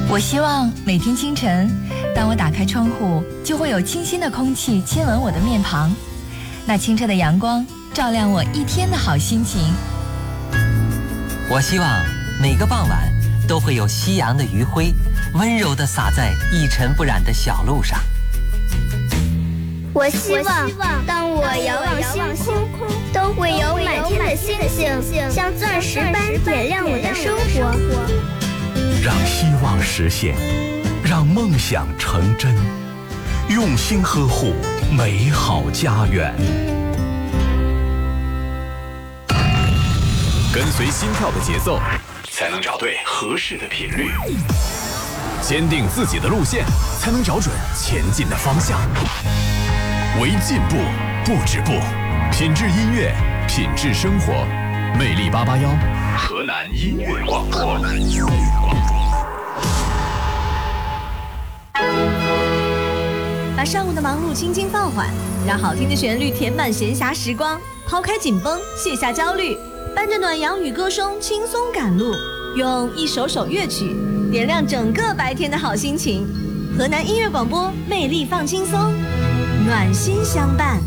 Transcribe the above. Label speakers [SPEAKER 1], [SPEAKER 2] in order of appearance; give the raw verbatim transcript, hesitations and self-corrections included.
[SPEAKER 1] 我希望每天清晨，当我打开窗户，就会有清新的空气亲吻我的面庞，那清澈的阳光照亮我一天的好心情。
[SPEAKER 2] 我希望每个傍晚都会有夕阳的余晖温柔地洒在一尘不染的小路上。
[SPEAKER 3] 我希望当我遥望星空，都会有满天的星星像钻石般点亮我的生活。
[SPEAKER 4] 让希望实现，让梦想成真，用心呵护美好家园。
[SPEAKER 5] 跟随心跳的节奏，
[SPEAKER 4] 才能找对合适的频率。
[SPEAKER 5] 坚定自己的路线，才能找准前进的方向。为进步不止步，品质音乐，品质生活。魅力八八幺，
[SPEAKER 4] 河南音乐广播。
[SPEAKER 6] 把上午的忙碌轻轻放缓，让好听的旋律填满闲暇时光，抛开紧绷，卸下焦虑，伴着暖阳与歌声轻松赶路，用一首首乐曲点亮整个白天的好心情。河南音乐广播，魅力放轻松，暖心相伴。